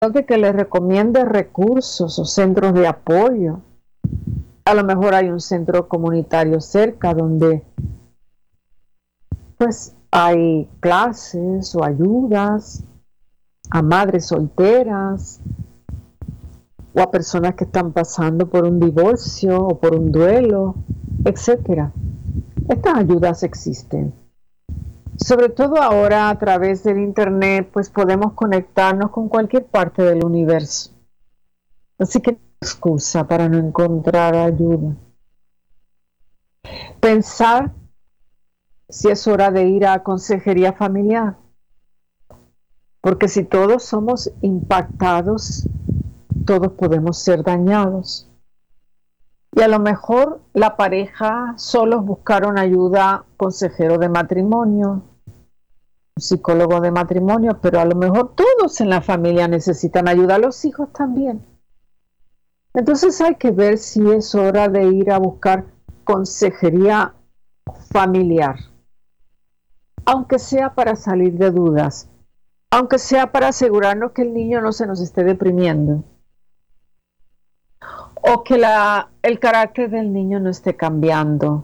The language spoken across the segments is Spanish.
de que le recomiende recursos o centros de apoyo. A lo mejor hay un centro comunitario cerca donde pues hay clases o ayudas a madres solteras o a personas que están pasando por un divorcio o por un duelo, etcétera. Estas ayudas existen. Sobre todo ahora a través del internet, pues podemos conectarnos con cualquier parte del universo. Así que no hay excusa para no encontrar ayuda. Pensar si es hora de ir a consejería familiar, porque si todos somos impactados, todos podemos ser dañados. Y a lo mejor la pareja solos buscaron ayuda, consejero de matrimonio, un psicólogo de matrimonio, pero a lo mejor todos en la familia necesitan ayuda, los hijos también. Entonces hay que ver si es hora de ir a buscar consejería familiar, aunque sea para salir de dudas, aunque sea para asegurarnos que el niño no se nos esté deprimiendo o que el carácter del niño no esté cambiando.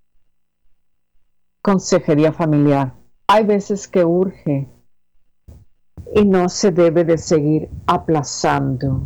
Consejería familiar. Hay veces que urge y no se debe de seguir aplazando.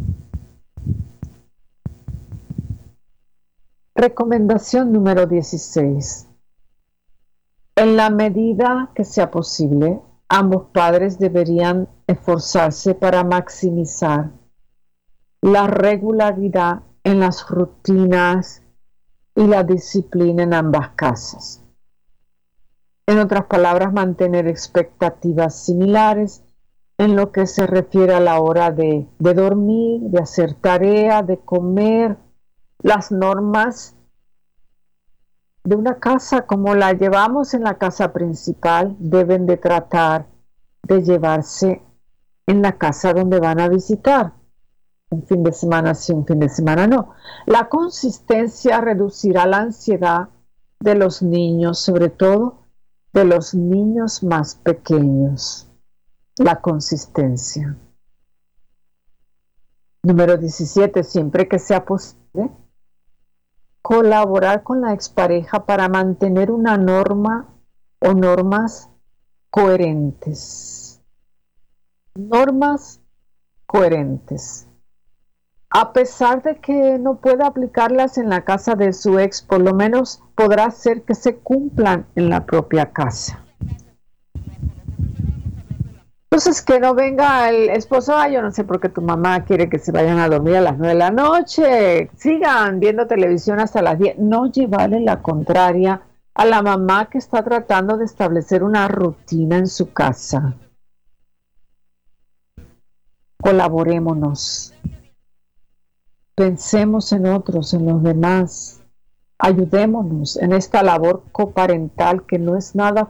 Recomendación número 16. En la medida que sea posible, ambos padres deberían esforzarse para maximizar la regularidad en las rutinas y la disciplina en ambas casas. En otras palabras, mantener expectativas similares en lo que se refiere a la hora de dormir, de hacer tarea, de comer. Las normas de una casa como la llevamos en la casa principal deben de tratar de llevarse en la casa donde van a visitar. Un fin de semana sí, un fin de semana no. La consistencia reducirá la ansiedad de los niños, sobre todo de los niños más pequeños. La consistencia. Número 17. Siempre que sea posible, colaborar con la expareja para mantener una norma o normas coherentes. Normas coherentes. A pesar de que no pueda aplicarlas en la casa de su ex, por lo menos podrá hacer que se cumplan en la propia casa. Entonces, que no venga el esposo, yo no sé por qué tu mamá quiere que se vayan a dormir a las 9 de la noche, sigan viendo televisión hasta las 10. No llevarle la contraria a la mamá que está tratando de establecer una rutina en su casa. Colaborémonos. Pensemos en otros, en los demás. Ayudémonos en esta labor coparental que no es nada